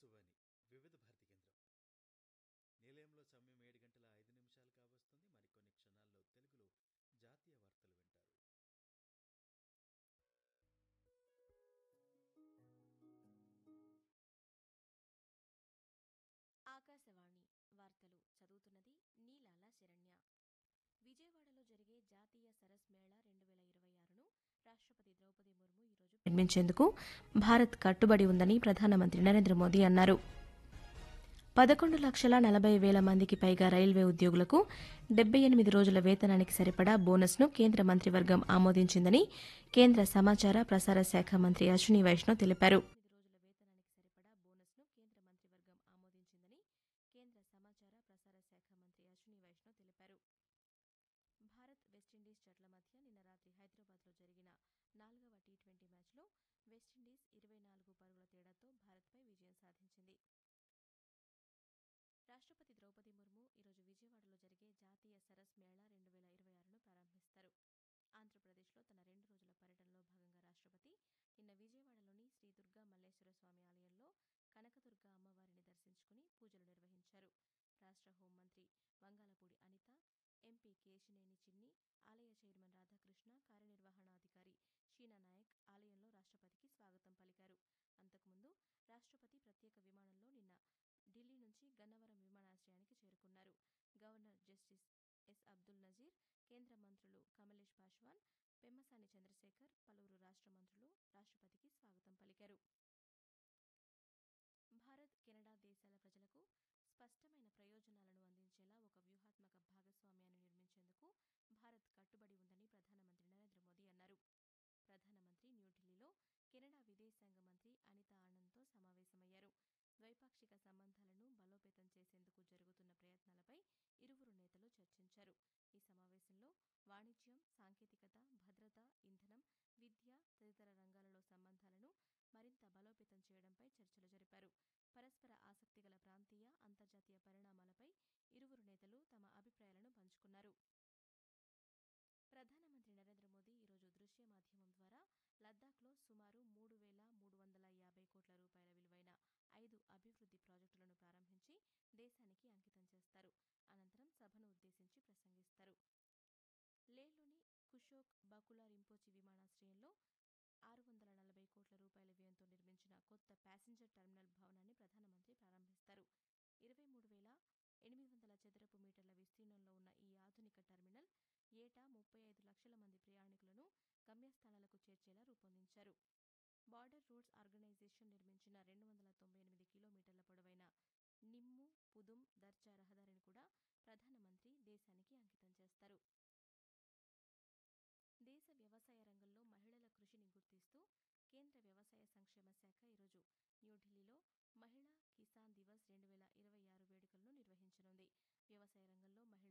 ఆకాశవాణి వివిధ భారతి కేంద్రం. నిలయంలో సమయం 7 గంటల 5 నిమిషాలు కావస్తుంది. మరికొన్ని క్షణాల్లో తెలుగులో జాతీయ వార్తలు వింటారు. ఆకాశవాణి వార్తలు చదువుతున్నది నీలాల శరణ్య. విజయవాడలో జరిగే జాతీయ సరస్ మేళా 2026ను రాష్ట్రపతి ద్రౌపది ముర్ము ఈరోజు నిర్మించేందుకు భారత్ కట్టుబడి ఉందని ప్రధానమంత్రి నరేంద్ర మోదీ అన్నారు. 11,40,000 మందికి పైగా రైల్వే ఉద్యోగులకు 78 రోజుల వేతనానికి సరిపడా బోనస్ను కేంద్ర మంత్రివర్గం ఆమోదించిందని కేంద్ర సమాచార ప్రసార శాఖ మంత్రి అశ్విని వైష్ణవ్ తెలిపారు. భారత్ వెస్టిండీస్ జట్ల మధ్య నిన్న రాత్రి హైదరాబాద్లో జరిగిన 4వ టీ20 మ్యాచ్లో వెస్టిండీస్ 24 పరుగుల తేడాతో భారత్పై విజయం సాధించింది. రాష్ట్రపతి ద్రౌపది ముర్ము ఈరోజు విజయవాడలో జరిగే జాతీయ సరస్ మేళా 2026ను ప్రారంభిస్తారు. ఆంధ్రప్రదేశ్లో తన 2 రోజుల పర్యటనలో భాగంగా రాష్ట్రపతి నిన్న విజయవాడలోని శ్రీ దుర్గా మల్లేశ్వర స్వామి ఆలయంలో కనకదుర్గ అమ్మవారిని దర్శించుకుని పూజలు నిర్వహించారు. రాష్ట్ర హోంమంత్రి వంగాలపూడి అనిత, ఎంపీ కేశినేని చిన్ని, ఆలయ చైర్మన్ రాధాకృష్ణ, కార్యనిర్వహణాధికారి షీనా నాయక్ ఆలయంలో రాష్ట్రపతికి స్వాగతం పలికారు. అంతకుముందు రాష్ట్రపతి ప్రత్యేక విమానంలో నిన్న ఢిల్లీ నుంచి గన్నవరం విమానాశ్రయానికి చేరుకున్నారు. Governor justice yes. Abdul Nazir, కేంద్ర మంత్రులు కమలేష్ పాశ్వాన్, పెమ్మసాని చంద్రశేఖర్, పలువురు రాష్ట్ర మంత్రులు రాష్ట్రపతికి స్వాగతం పలికారు. భారత్, కెనడా దేశాల ప్రజలకు స్పష్టమైన ప్రయోజనాలను అందించేలా ఒక వ్యూహాత్మక భాగస్వామ్యాన్ని నిర్మించేందుకు భారత్ కట్టుబడి ఉందని ప్రధానమంత్రి నరేంద్ర మోదీ అన్నారు. ప్రధానమంత్రి న్యూఢిల్లీలో కెనడా విదేశాంగ మంత్రి అనితా ఆనంద్తో సమావేశమయ్యారు. ద్వైపాక్షిక సంబంధాలను బలోపేతం చేసేందుకు జరుగుతున్న ప్రయత్నాలపై ఇరువురు నేతలు చర్చించారు. ఈ సమావేశంలో వాణిజ్యం, సాంకేతికత, భద్రత, ఇంధనం, విద్య తదితర రంగాలలో సంబంధాలను మరింత బలోపేతం చేయడంపై చర్చలు జరిపారు. పరస్పర ఆసక్తిగల ప్రాంతీయ, అంతర్జాతీయ పరిణామాలపై ఇరువురు నేతలు తమ అభిప్రాయాలను పంచుకున్నారు. ప్రధానమంత్రి నరేంద్ర మోదీ ఈరోజు దృశ్య మాధ్యమం ద్వారా లద్దాఖ్లో సుమారు 3,350 కోట్ల రూపాయల విలువైన 5 అభివృద్ధి ప్రాజెక్టులను ప్రారంభించి దేశానికి అంకితం చేస్తారు. అనంతరం సభను ఉద్దేశించి ప్రసంగిస్తారు. లేహ్లోని కుషోక్ బకులా రింపోచి విమానాశ్రయంలో 640 కోట్ల రూపాయల వ్యయంతో నిర్మించిన కొత్త ప్యాసింజర్ టెర్మినల్ భవనాన్ని ప్రధానమంత్రి ప్రారంభిస్తారు. 23,800 చదరపు మీటర్ల విస్తీర్ణంలో ఉన్న ఈ ఆధునిక టెర్మినల్ ఏటా 35 లక్షల మంది ప్రయాణికులను గమ్యస్థానాలకు చేర్చేలా రూపొందించారు. బార్డర్ రోడ్స్ ఆర్గనైజేషన్ నిర్మించిన 298 కిలోమీటర్ల పొడవైన నిమ్ము పుదుమ్ దర్చా రహదారిని కూడా ప్రధానమంత్రి దేశానికి అంకితం చేస్తారు. దేశ వ్యవసాయ రంగంలో మహిళల కృషిని గుర్తిస్తూ కేంద్ర వ్యవసాయ సంక్షేమ శాఖ ఈరోజు న్యూఢిల్లీలో మహిళా కిసాన్ దివస్ 2026 వేడుకలను నిర్వహించనుంది. వ్యవసాయ రంగంలో మహిళలు